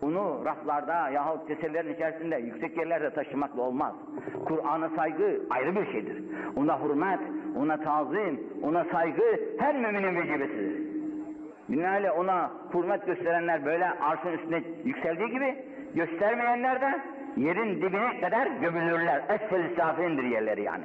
Onu raflarda yahut keserlerin içerisinde yüksek yerlerde taşımakla olmaz. Kur'an'a saygı ayrı bir şeydir. Ona hürmet, ona tazim, ona saygı her müminin vecibesidir. Binaenaleyh ona hürmet gösterenler böyle arşın üstüne yükseldiği gibi, göstermeyenler de yerin dibine kadar gömülürler. Esfel-i safilindir yerleri yani.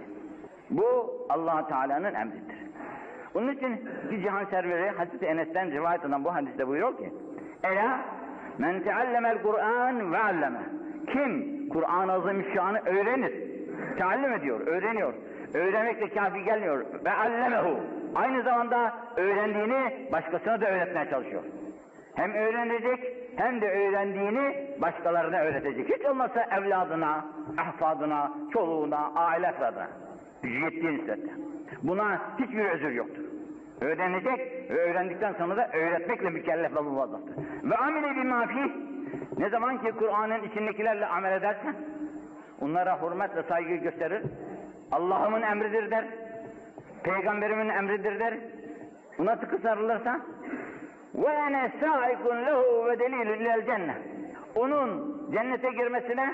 Bu Allah Teala'nın emridir. Onun için iki cihan serveri Hazreti Enes'ten rivayet eden bu hadiste buyuruyor ki: Ela men teallemel Kur'an ve alleme. Kim Kur'an-ı Azimüşşan'ı öğrenir, teallüm ediyor, öğreniyor. Öğrenmekle kafi gelmiyor. Ve allemehu. Aynı zamanda öğrendiğini başkasına da öğretmeye çalışıyor. Hem öğrenecek hem de öğrendiğini başkalarına öğretecek. Hiç olmazsa evladına, ahfadına, çoluğuna, aile efradına. Gücü yettiği nispette. Buna hiçbir özür yoktur. Öğrenecek ve öğrendikten sonra da öğretmekle mükellef ve muvazzıftır. Ve amile bimâ fîh. Ne zaman ki Kur'an'ın içindekilerle amel edersen, onlara hürmet ve saygı gösterir, Allah'ımın emridir der, Peygamberimin emridir der, buna tıkı sarılırsa, وَاَنَا سَائِقٌ لَهُ وَدَلِيلٌ لِلْ cennet. Onun cennete girmesine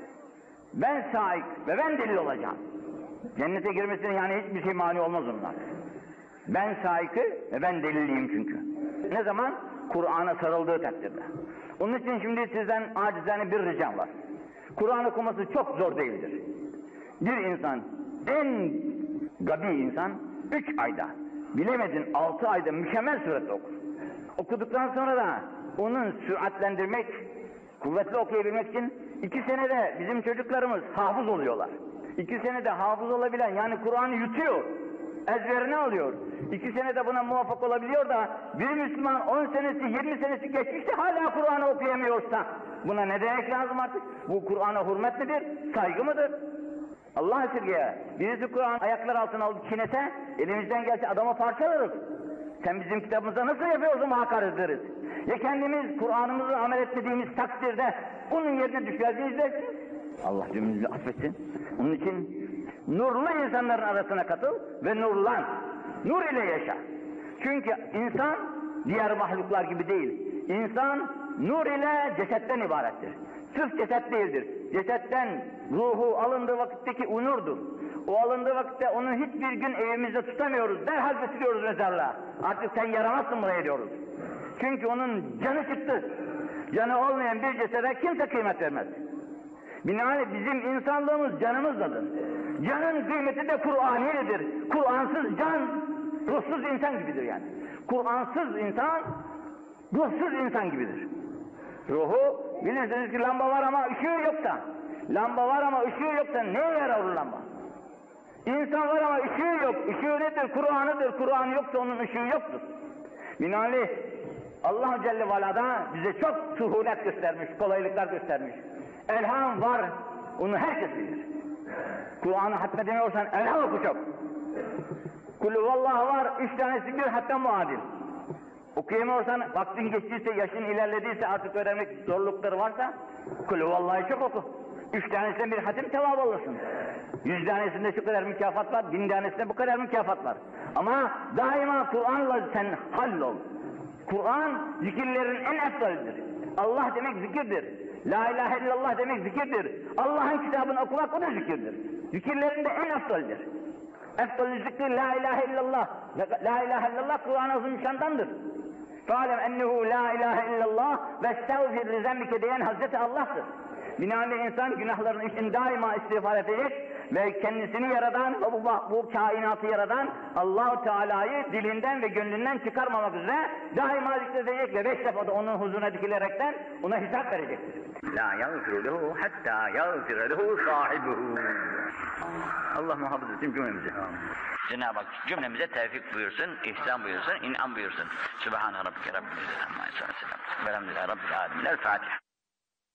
ben saik ve ben delil olacağım. Cennete girmesine yani hiçbir şey mani olmaz onlar. Ben saikı ve ben deliliyim çünkü. Ne zaman? Kur'an'a sarıldığı takdirde. Onun için şimdi sizden acizane bir ricam var. Kur'an okuması çok zor değildir. Bir insan, en gabi insan 3 ayda, bilemedin 6 ayda mükemmel surette okur. Okuduktan sonra da onun süratlendirmek, kuvvetli okuyabilmek için 2 senede bizim çocuklarımız hafız oluyorlar. 2 senede hafız olabilen, yani Kur'an'ı yutuyor, ezberine alıyor. 2 senede buna muvaffak olabiliyor da bir Müslüman 10 senesi, 20 senesi geçmişse hala Kur'an'ı okuyamıyorsa buna ne demek lazım artık? Bu Kur'an'a hürmet midir? Saygı mıdır? Allah esirgeye. Birisi Kur'an ayaklar altına alıp çiğnese, elimizden gelse adama parçalarız. Sen bizim kitabımıza nasıl yapıyorsun, hakaret ederiz. Ya kendimiz Kur'an'ımızı amel etmediğimiz takdirde bunun yerine düşersiniz dersiniz. Allah cümlemizi affetsin. Onun için nurlu insanların arasına katıl ve nurlan. Nur ile yaşa. Çünkü insan diğer mahluklar gibi değil. İnsan nur ile cesetten ibarettir. Sırf ceset değildir. Cesetten ruhu alındığı vakitteki o nurdur. O alındığı vakitte onu hiçbir gün evimizde tutamıyoruz. Derhal götürüyoruz mezarlığa. Artık sen yaramazsın buraya diyoruz. Çünkü onun canı çıktı. Canı olmayan bir cesede kimse kıymet vermez. Binaenaleyh bizim insanlığımız canımızdadır. Canın kıymeti de Kur'aniyedir. Kur'ansız can, ruhsuz insan gibidir yani. Kur'ansız insan, ruhsuz insan gibidir. Ruhu, bilirsiniz ki lamba var ama ışığı yoksa, lamba var ama ışığı yoksa neye yarar o lamba? İnsan var ama ışığı yok. Işığı nedir? Kur'an'ıdır. Kur'an yoksa onun ışığı yoktur. Binaenaleyh Allah Celle ve Ala'da bize çok suhulet göstermiş, kolaylıklar göstermiş. Elham var, onu herkes bilir. Kur'an'ı hatmedemiyorsan elham oku çok. Kulü vallahi var, 3 tanesi bir hatta muadil. Okuyamıyorsan, vaktin geçtiyse, yaşın ilerlediyse, artık öğrenmek zorlukları varsa, kulü vallahi çok oku. 3 tanesinden bir hatim tevab olursun. 100 tanesinde şu kadar mükafat var, 1000 tanesinde bu kadar mükafat var. Ama daima Kur'an'la sen hallol. Kur'an zikirlerin en efdalidir. Allah demek zikirdir. La ilahe illallah demek zikirdir. Allah'ın kitabını okumak o da zikirdir. Zikirlerin de en efdalidir. Efdalü zikri la ilahe illallah. La ilahe illallah Kur'an-ı Azimüşşan'dandır. Fâlem ennehu la ilahe illallah ve estağfir li zembike diyen Hazreti Allah'tır. Binaenaleyh insan günahlarının için daima istiğfar edecek ve kendisini yaradan, bu kainatı yaradan Allah-u Teala'yı dilinden ve gönlünden çıkarmamak üzere daima zikredecek ve 5 defa da onun huzuruna dikilerekten ona hesap verecektir. La yağfiru lehu hatta yağfire lehu sahibuhu. Allah muhafaza etsin cümlemizi. Cenab-ı Hak cümlemize tevfik buyursun, ihsan buyursun, in'am buyursun. Sübhane Rabbike Rabbil İzzeti Amma Yasifun. Velhamdülillahi Rabbil Alemin. El Fatiha.